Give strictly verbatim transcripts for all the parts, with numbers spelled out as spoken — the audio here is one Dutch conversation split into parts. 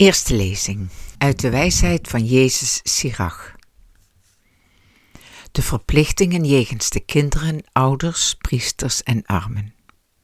Eerste lezing uit de wijsheid van Jezus Sirach. De verplichtingen jegens de kinderen, ouders, priesters en armen.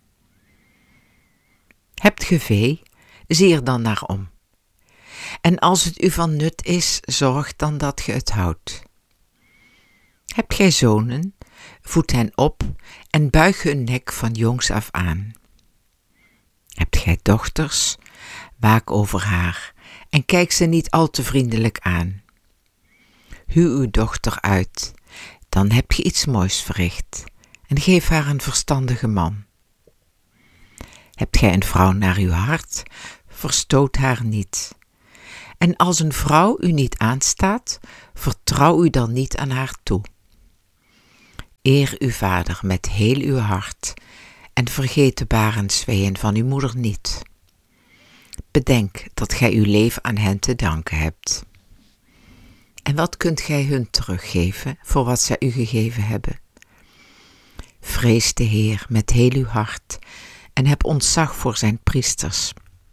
Hebt ge vee, zie er dan naar om. En als het u van nut is, zorg dan dat ge het houdt. Hebt gij zonen, voed hen op en buig hun nek van jongs af aan. Hebt gij dochters, waak over haar en kijk ze niet al te vriendelijk aan. Huw uw dochter uit, dan heb je iets moois verricht en geef haar een verstandige man. Hebt gij een vrouw naar uw hart, verstoot haar niet. En als een vrouw u niet aanstaat, vertrouw u dan niet aan haar toe. Eer uw vader met heel uw hart en vergeet de barensweeën van uw moeder niet. Bedenk dat gij uw leven aan hen te danken hebt. En wat kunt gij hun teruggeven voor wat zij u gegeven hebben? Vrees de Heer met heel uw hart en heb ontzag voor zijn priesters.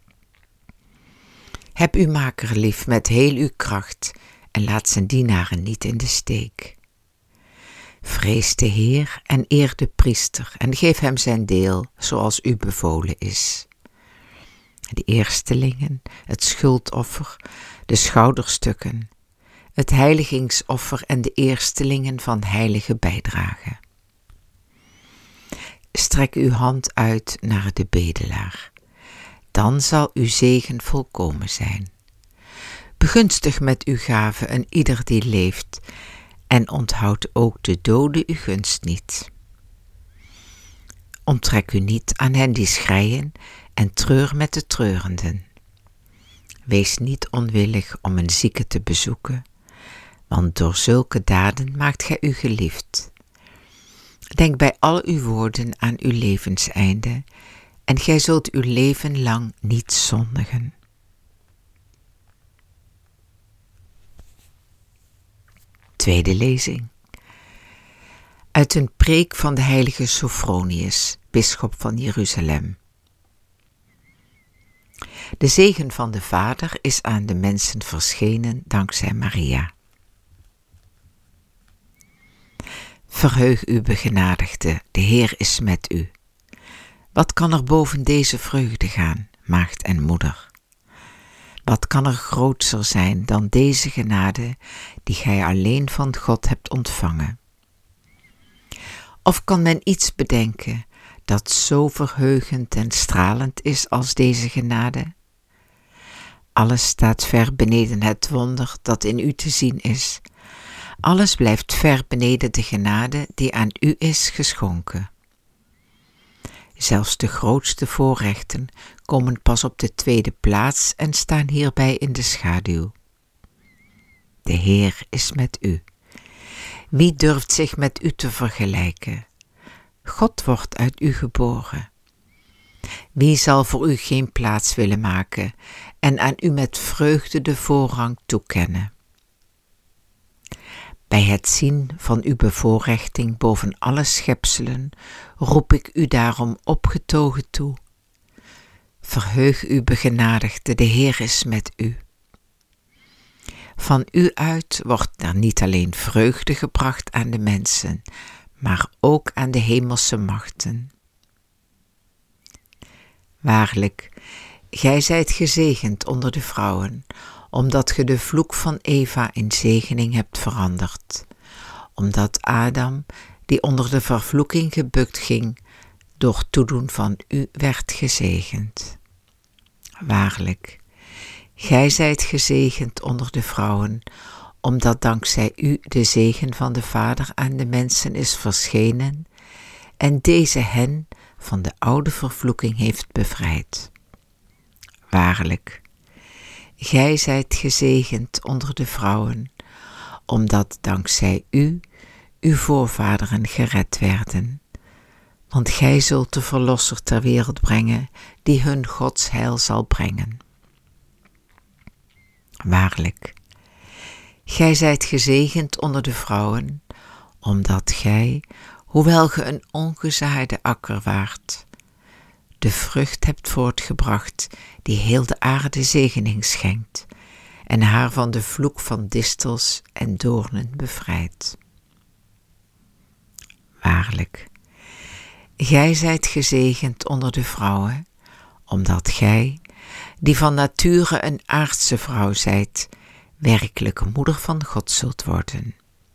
Heb uw maker lief met heel uw kracht en laat zijn dienaren niet in de steek. Vrees de Heer en eer de priester en geef hem zijn deel zoals u bevolen is. De eerstelingen, het schuldoffer, de schouderstukken, het heiligingsoffer en de eerstelingen van heilige bijdrage. Strek uw hand uit naar de bedelaar, dan zal uw zegen volkomen zijn. Begunstig met uw gave een ieder die leeft en onthoud ook de dode uw gunst niet. Onttrek u niet aan hen die schreien en treur met de treurenden. Wees niet onwillig om een zieke te bezoeken, want door zulke daden maakt gij u geliefd. Denk bij al uw woorden aan uw levenseinde en gij zult uw leven lang niet zondigen. Tweede lezing. Uit een preek van de heilige Sophronius, bisschop van Jeruzalem. De zegen van de Vader is aan de mensen verschenen dankzij Maria. Verheug u, begenadigde, de Heer is met u. Wat kan er boven deze vreugde gaan, maagd en moeder? Wat kan er grootser zijn dan deze genade die gij alleen van God hebt ontvangen? Of kan men iets bedenken dat zo verheugend en stralend is als deze genade? Alles staat ver beneden het wonder dat in u te zien is. Alles blijft ver beneden de genade die aan u is geschonken. Zelfs de grootste voorrechten komen pas op de tweede plaats en staan hierbij in de schaduw. De Heer is met u. Wie durft zich met u te vergelijken? God wordt uit u geboren. Wie zal voor u geen plaats willen maken en aan u met vreugde de voorrang toekennen? Bij het zien van uw bevoorrechting boven alle schepselen roep ik u daarom opgetogen toe. Verheug u, begenadigde, de Heer is met u. Van u uit wordt er niet alleen vreugde gebracht aan de mensen, maar ook aan de hemelse machten. Waarlijk, gij zijt gezegend onder de vrouwen, omdat ge de vloek van Eva in zegening hebt veranderd, omdat Adam, die onder de vervloeking gebukt ging, door toedoen van u werd gezegend. Waarlijk, gij zijt gezegend onder de vrouwen, omdat dankzij u de zegen van de Vader aan de mensen is verschenen en deze hen van de oude vervloeking heeft bevrijd. Waarlijk, gij zijt gezegend onder de vrouwen, omdat dankzij u uw voorvaderen gered werden, want gij zult de Verlosser ter wereld brengen, die hun Gods heil zal brengen. Waarlijk, gij zijt gezegend onder de vrouwen, omdat gij, hoewel ge een ongezaaide akker waart, de vrucht hebt voortgebracht die heel de aarde zegening schenkt en haar van de vloek van distels en doornen bevrijdt. Waarlijk, gij zijt gezegend onder de vrouwen, omdat gij, die van nature een aardse vrouw zijt, werkelijke moeder van God zult worden.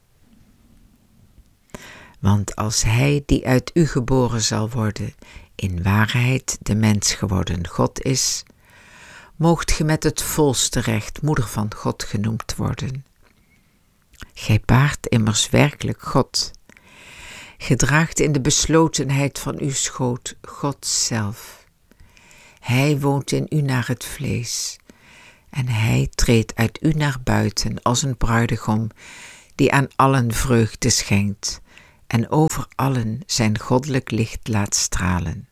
Want als hij die uit u geboren zal worden, in waarheid de mens geworden God is, moogt ge met het volste recht moeder van God genoemd worden. Gij baart immers werkelijk God. Ge draagt in de beslotenheid van uw schoot God zelf. Hij woont in u naar het vlees, en hij treedt uit u naar buiten als een bruidegom die aan allen vreugde schenkt en over allen zijn goddelijk licht laat stralen.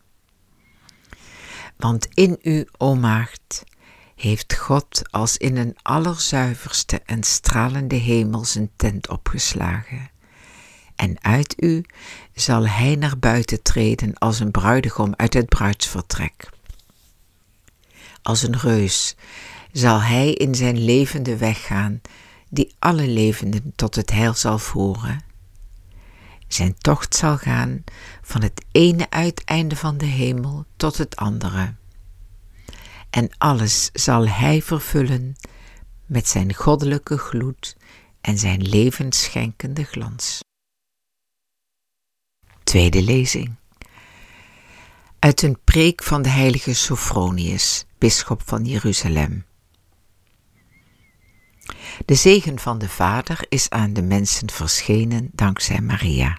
Want in u, o maagd, heeft God als in een allerzuiverste en stralende hemel zijn tent opgeslagen. En uit u zal hij naar buiten treden als een bruidegom uit het bruidsvertrek. Als een reus zal hij in zijn levende weg gaan, die alle levenden tot het heil zal voeren. Zijn tocht zal gaan van het ene uiteinde van de hemel tot het andere. En alles zal hij vervullen met zijn goddelijke gloed en zijn levensschenkende glans. Tweede lezing. Uit een preek van de heilige Sophronius, bisschop van Jeruzalem. De zegen van de Vader is aan de mensen verschenen dankzij Maria.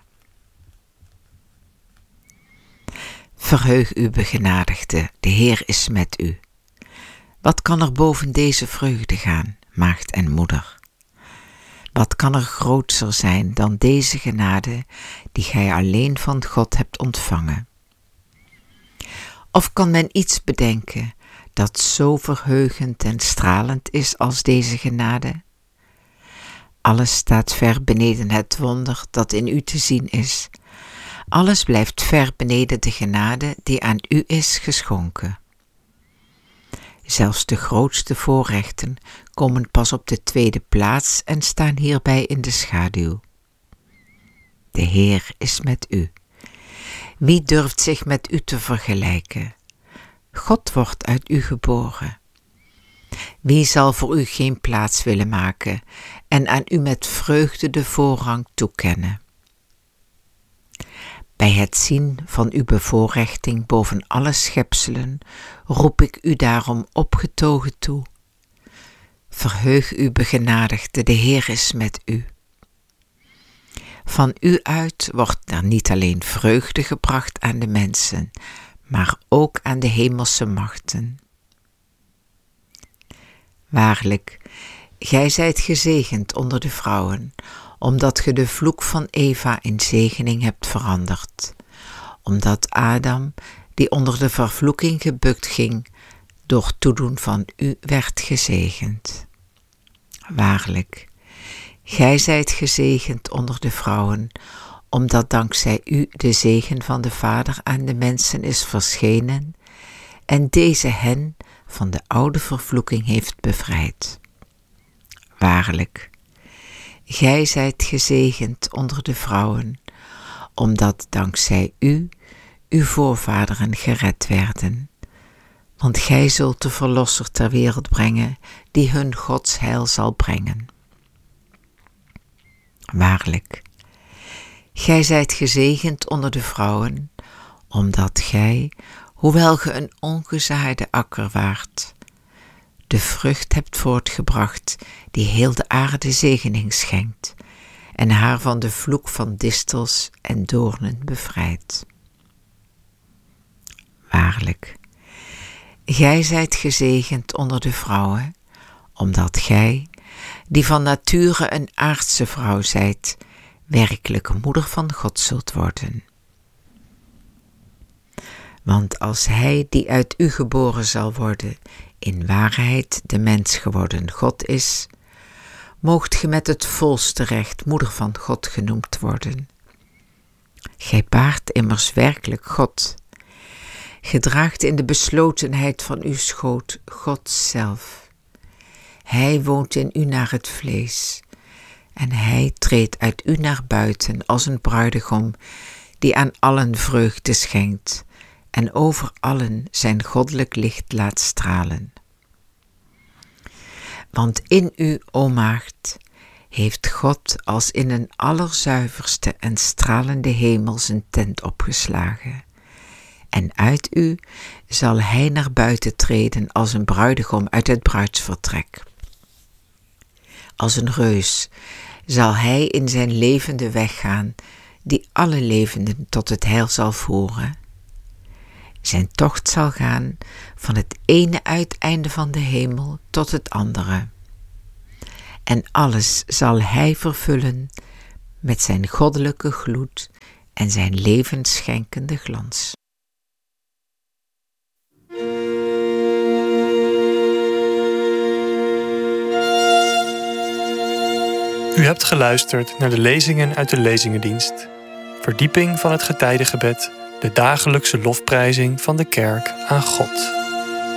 Verheug u, begenadigde, de Heer is met u. Wat kan er boven deze vreugde gaan, maagd en moeder? Wat kan er grootser zijn dan deze genade die gij alleen van God hebt ontvangen? Of kan men iets bedenken dat zo verheugend en stralend is als deze genade? Alles staat ver beneden het wonder dat in u te zien is. Alles blijft ver beneden de genade die aan u is geschonken. Zelfs de grootste voorrechten komen pas op de tweede plaats en staan hierbij in de schaduw. De Heer is met u. Wie durft zich met u te vergelijken? God wordt uit u geboren. Wie zal voor u geen plaats willen maken en aan u met vreugde de voorrang toekennen? Bij het zien van uw bevoorrechting boven alle schepselen roep ik u daarom opgetogen toe. Verheug u, begenadigde, de Heer is met u. Van u uit wordt er niet alleen vreugde gebracht aan de mensen, maar ook aan de hemelse machten. Waarlijk, gij zijt gezegend onder de vrouwen, omdat ge de vloek van Eva in zegening hebt veranderd, omdat Adam, die onder de vervloeking gebukt ging, door toedoen van u werd gezegend. Waarlijk, gij zijt gezegend onder de vrouwen, omdat dankzij u de zegen van de Vader aan de mensen is verschenen en deze hen van de oude vervloeking heeft bevrijd. Waarlijk, gij zijt gezegend onder de vrouwen, omdat dankzij u uw voorvaderen gered werden. Want gij zult de Verlosser ter wereld brengen, die hun Gods heil zal brengen. Waarlijk, gij zijt gezegend onder de vrouwen, omdat gij, hoewel ge een ongezaaide akker waart, de vrucht hebt voortgebracht die heel de aarde zegening schenkt en haar van de vloek van distels en doornen bevrijdt. Waarlijk, gij zijt gezegend onder de vrouwen, omdat gij, die van nature een aardse vrouw zijt, werkelijke moeder van God zult worden. Want als hij die uit u geboren zal worden, in waarheid de mens geworden God is, moogt ge met het volste recht moeder van God genoemd worden. Gij baart immers werkelijk God. Ge draagt in de beslotenheid van uw schoot God zelf. Hij woont in u naar het vlees en hij treedt uit u naar buiten als een bruidegom die aan allen vreugde schenkt en over allen zijn goddelijk licht laat stralen. Want in u, o maagd, heeft God als in een allerzuiverste en stralende hemel zijn tent opgeslagen. En uit u zal hij naar buiten treden als een bruidegom uit het bruidsvertrek. Als een reus zal hij in zijn levende weg gaan, die alle levenden tot het heil zal voeren. Zijn tocht zal gaan van het ene uiteinde van de hemel tot het andere. En alles zal hij vervullen met zijn goddelijke gloed en zijn levensschenkende glans. U hebt geluisterd naar de lezingen uit de Lezingendienst. Verdieping van het getijdengebed, de dagelijkse lofprijzing van de kerk aan God.